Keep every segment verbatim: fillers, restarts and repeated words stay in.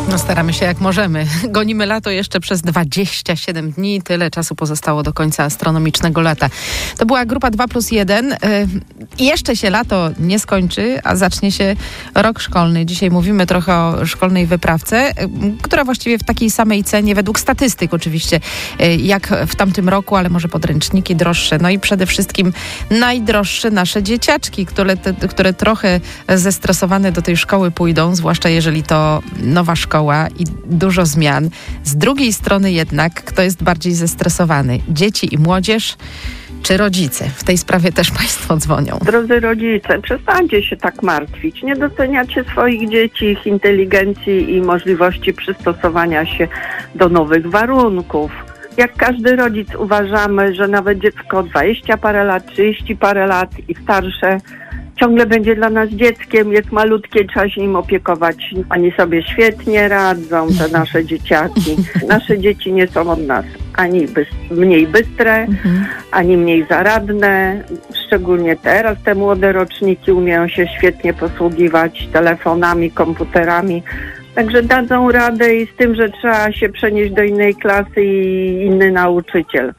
No staramy się jak możemy. Gonimy lato jeszcze przez dwadzieścia siedem dni. Tyle czasu pozostało do końca astronomicznego lata. To była grupa dwa plus jeden. I jeszcze się lato nie skończy, a zacznie się rok szkolny. Dzisiaj mówimy trochę o szkolnej wyprawce, która właściwie w takiej samej cenie, według statystyk oczywiście, jak w tamtym roku, ale może podręczniki droższe. No i przede wszystkim najdroższe nasze dzieciaczki, które, te, które trochę zestresowane do tej szkoły pójdą, zwłaszcza jeżeli to nowa szkoła i dużo zmian. Z drugiej strony jednak, kto jest bardziej zestresowany? Dzieci i młodzież, czy rodzice? W tej sprawie też Państwo dzwonią. Drodzy rodzice, przestańcie się tak martwić. Nie doceniacie swoich dzieci, ich inteligencji i możliwości przystosowania się do nowych warunków. Jak każdy rodzic uważamy, że nawet dziecko dwadzieścia parę lat, trzydzieści parę lat i starsze ciągle będzie dla nas dzieckiem, jest malutkie, trzeba się nim opiekować. Oni sobie świetnie radzą, te nasze dzieciaki. Nasze dzieci nie są od nas ani bys- mniej bystre, mhm. ani mniej zaradne. Szczególnie teraz te młode roczniki umieją się świetnie posługiwać telefonami, komputerami. Także dadzą radę i z tym, że trzeba się przenieść do innej klasy i inny nauczyciel.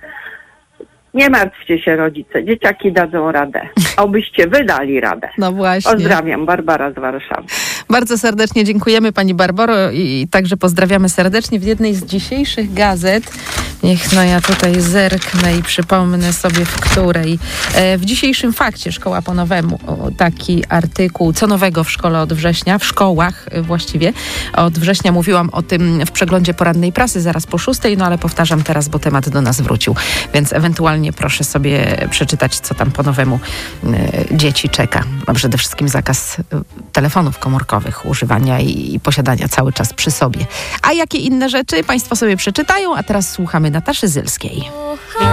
Nie martwcie się, rodzice, dzieciaki dadzą radę. Obyście wy dali radę. No właśnie. Pozdrawiam, Barbara z Warszawy. Bardzo serdecznie dziękujemy Pani Barbaro i także pozdrawiamy serdecznie. W jednej z dzisiejszych gazet, niech no ja tutaj zerknę i przypomnę sobie, w której. W dzisiejszym Fakcie Szkoła po nowemu, taki artykuł, co nowego w szkole od września, w szkołach właściwie. Od września mówiłam o tym w przeglądzie porannej prasy zaraz po szóstej, no ale powtarzam teraz, bo temat do nas wrócił, więc ewentualnie proszę sobie przeczytać, co tam po nowemu y, dzieci czeka. No przede wszystkim zakaz y, telefonów komórkowych, używania i, i posiadania cały czas przy sobie. A jakie inne rzeczy Państwo sobie przeczytają, a teraz słuchamy Nataszy Zylskiej.